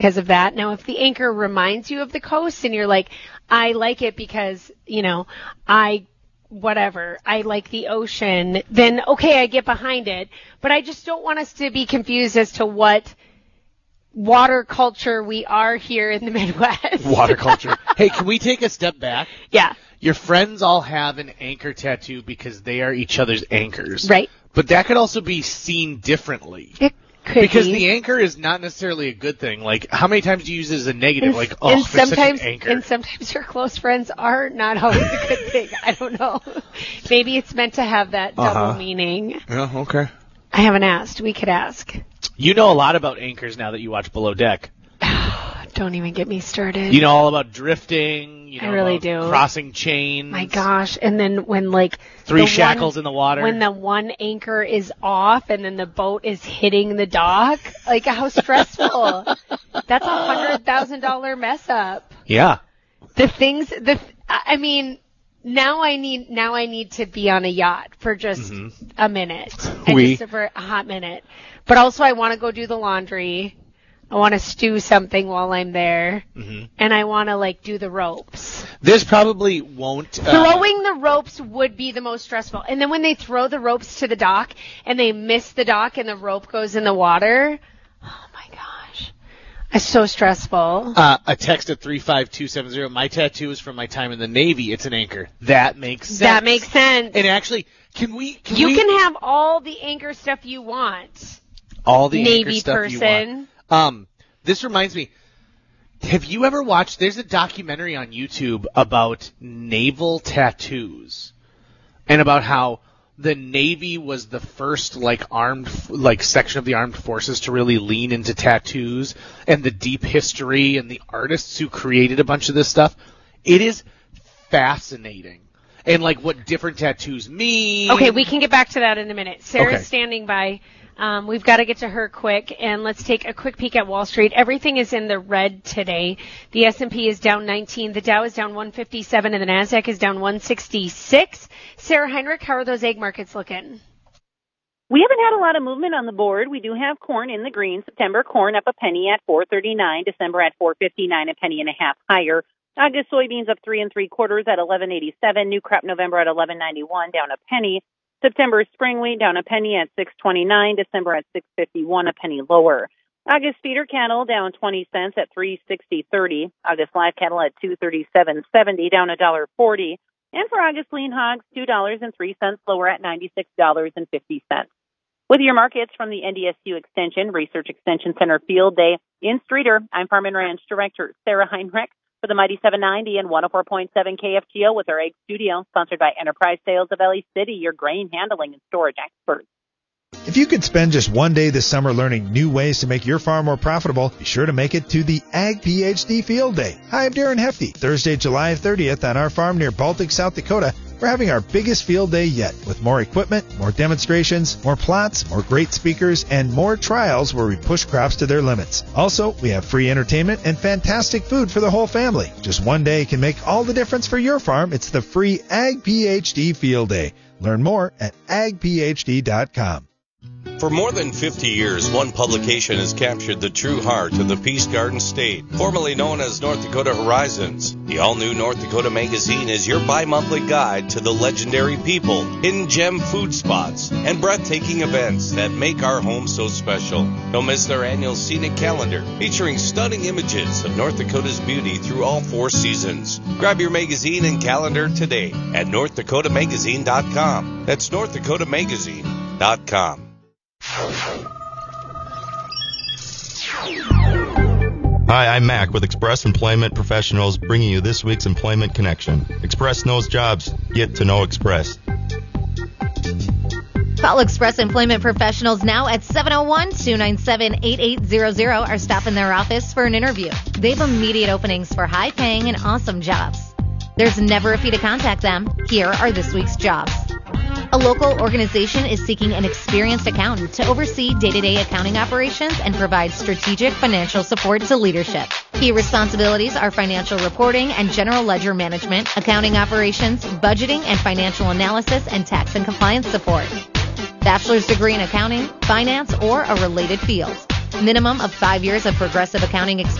because of that. Now, if the anchor reminds you of the coast and you're like, I like it because, I like the ocean, then okay, I get behind it. But I just don't want us to be confused as to what water culture we are here in the Midwest. Water culture. Hey, can we take a step back? Yeah. Your friends all have an anchor tattoo because they are each other's anchors. Right. But that could also be seen differently. It could because be. the anchor is not necessarily a good thing. Like, how many times do you use it as a negative? They're such an anchor. And sometimes your close friends are not always a good thing. I don't know. Maybe it's meant to have that double meaning. Yeah, okay. I haven't asked. We could ask. You know a lot about anchors now that you watch Below Deck. Don't even get me started. You know all about drifting. You know I really about do. Crossing chains. My gosh. And then when three shackles in the water. When the one anchor is off and then the boat is hitting the dock. How stressful. That's $100,000 mess up. Yeah. Now I need to be on a yacht for just a minute. Just for a hot minute. But also I want to go do the laundry. I want to stew something while I'm there. Mm-hmm. And I want to do the ropes. This probably won't. Throwing the ropes would be the most stressful. And then when they throw the ropes to the dock and they miss the dock and the rope goes in the water. Oh my gosh. It's so stressful. A text at 35270. My tattoo is from my time in the Navy. It's an anchor. That makes sense. And actually, can we can have all the anchor stuff you want. All the Navy anchor stuff person. You want. This reminds me, have you ever watched, there's a documentary on YouTube about naval tattoos and about how the Navy was the first armed section of the armed forces to really lean into tattoos and the deep history and the artists who created a bunch of this stuff. It is fascinating. And what different tattoos mean. Okay, we can get back to that in a minute. Sarah's standing by. We've got to get to her quick, and let's take a quick peek at Wall Street. Everything is in the red today. The S&P is down 19, the Dow is down 157, and the NASDAQ is down 166. Sarah Heinrich, how are those egg markets looking? We haven't had a lot of movement on the board. We do have corn in the green. September corn up a penny at $4.39. December at $4.59, a penny and a half higher. August soybeans up 3 3/4 at $11.87. New crop November at $11.91, down a penny. September spring wheat down a penny at $6.29. December at $6.51, a penny lower. August feeder cattle down 20 cents at $3.60.30. August live cattle at $237.70, down $1.40. And for August lean hogs, $2.03 lower at $96.50. With your markets from the NDSU Extension Research Extension Center Field Day in Streeter, I'm Farm and Ranch Director Sarah Heinrich for the Mighty 790 and 104.7 KFGO with our egg studio, sponsored by Enterprise Sales of LA City, your grain handling and storage experts. If you could spend just one day this summer learning new ways to make your farm more profitable, be sure to make it to the Ag PhD Field Day. Hi, I'm Darren Hefty. Thursday, July 30th on our farm near Baltic, South Dakota, we're having our biggest field day yet with more equipment, more demonstrations, more plots, more great speakers, and more trials where we push crops to their limits. Also, we have free entertainment and fantastic food for the whole family. Just one day can make all the difference for your farm. It's the free Ag PhD Field Day. Learn more at agphd.com. For more than 50 years, one publication has captured the true heart of the Peace Garden State, formerly known as North Dakota Horizons. The all-new North Dakota Magazine is your bi-monthly guide to the legendary people, hidden gem food spots, and breathtaking events that make our home so special. Don't miss their annual scenic calendar, featuring stunning images of North Dakota's beauty through all 4 seasons. Grab your magazine and calendar today at NorthDakotaMagazine.com. That's NorthDakotaMagazine.com. Hi, I'm Mac with Express Employment Professionals, bringing you this week's Employment Connection. Express knows jobs. Get to know Express. Call Express Employment Professionals now at 701-297-8800 or stop in their office for an interview. They have immediate openings for high-paying and awesome jobs. There's never a fee to contact them. Here are this week's jobs. A local organization is seeking an experienced accountant to oversee day-to-day accounting operations and provide strategic financial support to leadership. Key responsibilities are financial reporting and general ledger management, accounting operations, budgeting and financial analysis, and tax and compliance support. Bachelor's degree in accounting, finance, or a related field. Minimum of 5 years of Progressive accounting experience.